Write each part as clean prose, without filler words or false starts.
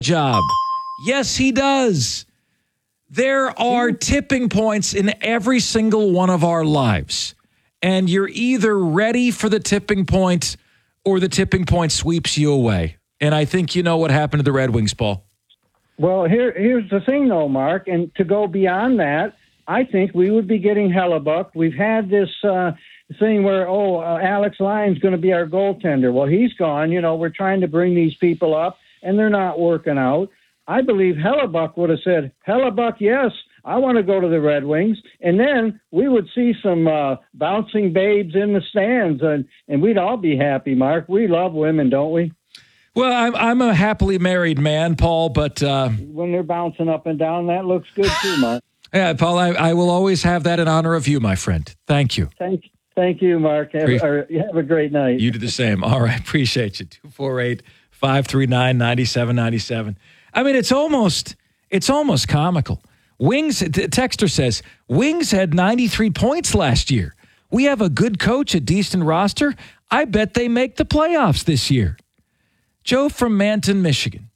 job. Yes, he does. There are tipping points in every single one of our lives. And you're either ready for the tipping point or the tipping point sweeps you away. And I think you know what happened to the Red Wings, Paul. Well, here's the thing, though, Mark. And to go beyond that, I think we would be getting Hellebuck. We've had this thing where, Alex Lyon's going to be our goaltender. Well, he's gone. You know, we're trying to bring these people up, and they're not working out. I believe Hellebuck would have said, Hellebuck, yes, I want to go to the Red Wings. And then we would see some bouncing babes in the stands, and we'd all be happy, Mark. We love women, don't we? Well, I'm a happily married man, Paul, but... when they're bouncing up and down, that looks good too, Mark. Yeah, Paul, I will always have that in honor of you, my friend. Thank you. Thank you, Mark. Have a great night. You do the same. All right, appreciate you. 248-539-9797. I mean, it's almost comical. Wings, Texter says, Wings had 93 points last year. We have a good coach, a decent roster. I bet they make the playoffs this year. Joe from Manton, Michigan.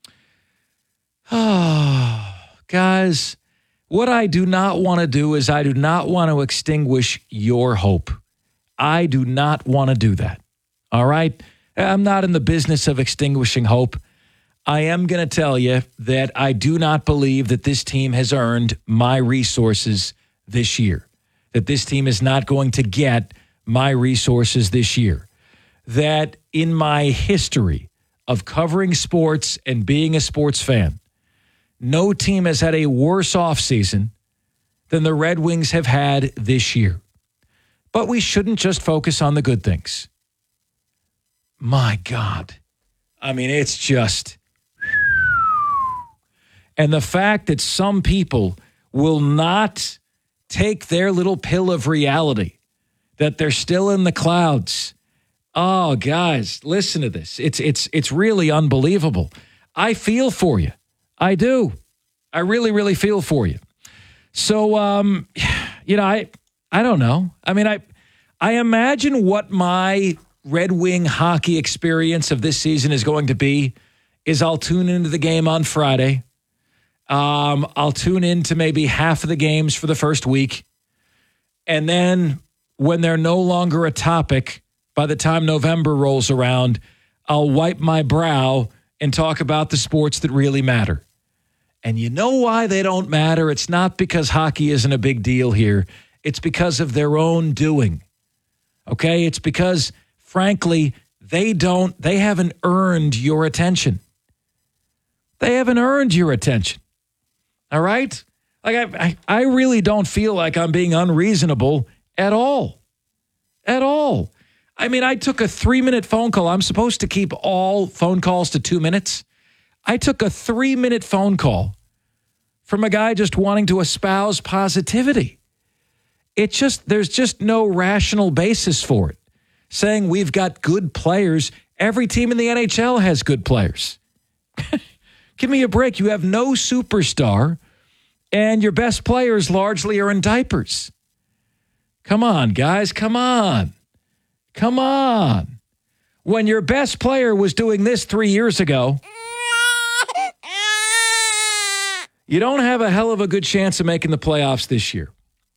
Oh, guys, what I do not want to do is I do not want to extinguish your hope. I do not want to do that. All right? I'm not in the business of extinguishing hope. I am going to tell you that I do not believe that this team has earned my resources this year, that this team is not going to get my resources this year, that in my history of covering sports and being a sports fan, no team has had a worse offseason than the Red Wings have had this year. But we shouldn't just focus on the good things. My God. I mean, it's just... And the fact that some people will not take their little pill of reality, that they're still in the clouds. Oh, guys, listen to this. It's really unbelievable. I feel for you. I do. I really, really feel for you. So, I don't know. I mean, I imagine what my Red Wing hockey experience of this season is going to be is I'll tune into the game on Friday. I'll tune into maybe half of the games for the first week. And then when they're no longer a topic, by the time November rolls around, I'll wipe my brow and talk about the sports that really matter. And you know why they don't matter? It's not because hockey isn't a big deal here. It's because of their own doing. Okay? It's because, frankly, they haven't earned your attention. They haven't earned your attention. All right? Like I really don't feel like I'm being unreasonable at all. At all. I mean, I took a 3-minute phone call. I'm supposed to keep all phone calls to 2 minutes. I took a 3-minute phone call from a guy just wanting to espouse positivity. There's just no rational basis for it. Saying we've got good players. Every team in the NHL has good players. Give me a break. You have no superstar, and your best players largely are in diapers. Come on, guys. Come on. Come on. When your best player was doing this 3 years ago, you don't have a hell of a good chance of making the playoffs this year.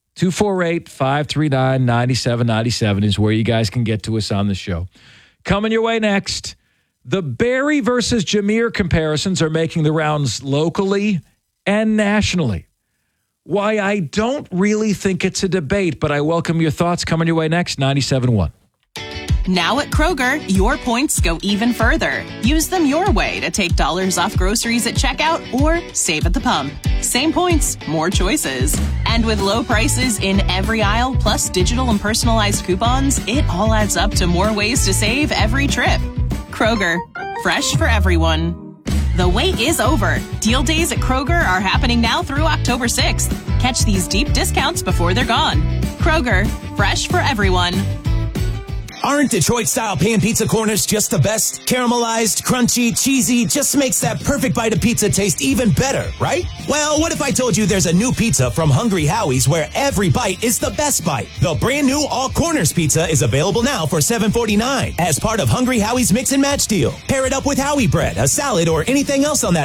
248-539-9797 is where you guys can get to us on the show. Coming your way next, the Barry versus Jameer comparisons are making the rounds locally and nationally. Why I don't really think it's a debate, but I welcome your thoughts. Coming your way next, 97.1. Now at Kroger, your points go even further. Use them your way to take dollars off groceries at checkout or save at the pump. Same points, more choices. And with low prices in every aisle, plus digital and personalized coupons, it all adds up to more ways to save every trip. Kroger, fresh for everyone. The wait is over. Deal days at Kroger are happening now through October 6th. Catch these deep discounts before they're gone. Kroger, fresh for everyone. Aren't Detroit-style pan pizza corners just the best? Caramelized, crunchy, cheesy, just makes that perfect bite of pizza taste even better, right? Well, what if I told you there's a new pizza from Hungry Howie's where every bite is the best bite? The brand new All Corners Pizza is available now for $7.49 as part of Hungry Howie's Mix and Match deal. Pair it up with Howie bread, a salad, or anything else on that